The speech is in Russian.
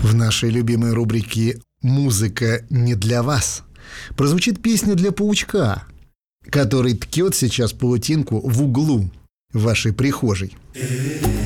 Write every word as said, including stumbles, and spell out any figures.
В нашей любимой рубрике «Музыка не для вас» прозвучит песня для паучка, который ткет сейчас паутинку в углу вашей прихожей.